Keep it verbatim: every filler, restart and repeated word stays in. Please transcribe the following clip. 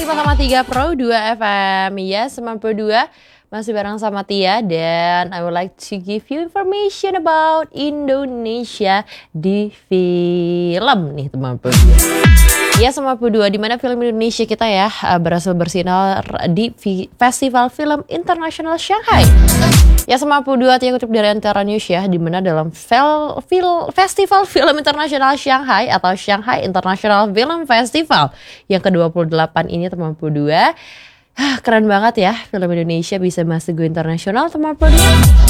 sembilan koma tiga Pro dua F M. Ya, sembilan puluh dua masih bareng sama Tia dan I would like to give you information about Indonesia di film nih teman puluh dua. Ya, sembilan puluh dua di mana film Indonesia kita ya berhasil bersinar di Festival Film Internasional Shanghai. Ya, sembilan puluh dua Tia kutip dari Antara News ya, di mana dalam fel, fil, Festival Film Internasional Shanghai atau Shanghai International Film Festival yang ke dua puluh delapan ini teman puluh dua. Keren banget ya, film Indonesia bisa masuk go internasional teman puluh dua.